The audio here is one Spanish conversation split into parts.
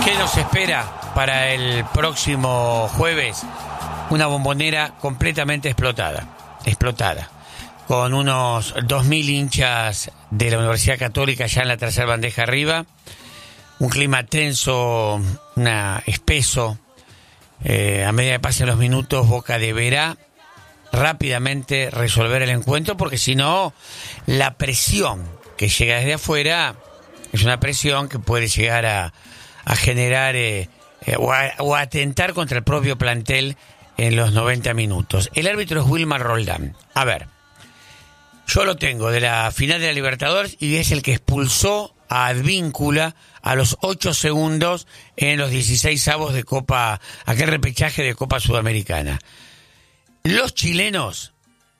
¿Qué nos espera para el próximo jueves? Una Bombonera completamente explotada, con unos 2.000 hinchas de la Universidad Católica ya en la tercera bandeja arriba, un clima tenso, espeso. A medida que pasen los minutos, Boca deberá rápidamente resolver el encuentro, porque si no, la presión que llega desde afuera es una presión que puede llegar a generar o a atentar contra el propio plantel en los 90 minutos. El árbitro es Wilmar Roldán. A ver, yo lo tengo de la final de la Libertadores y es el que expulsó a Advíncula a los 8 segundos en los 16avos de Copa, aquel repechaje de Copa Sudamericana. Los chilenos,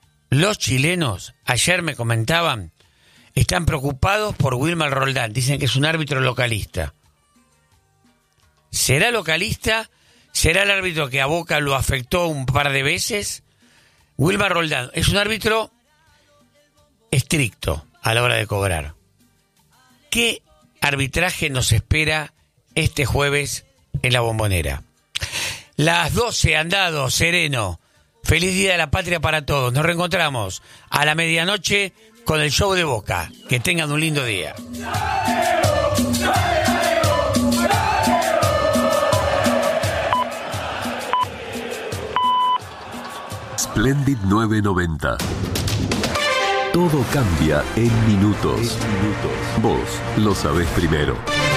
ayer me comentaban, están preocupados por Wilmar Roldán. Dicen que es un árbitro localista. ¿Será localista? ¿Será el árbitro que a Boca lo afectó un par de veces? Wilmar Roldán es un árbitro estricto a la hora de cobrar. ¿Qué arbitraje nos espera este jueves en la Bombonera? Las 12 han dado, sereno. Feliz Día de la Patria para todos. Nos reencontramos a la medianoche con el show de Boca. Que tengan un lindo día. Splendid 990. Todo cambia en minutos. Vos lo sabés primero.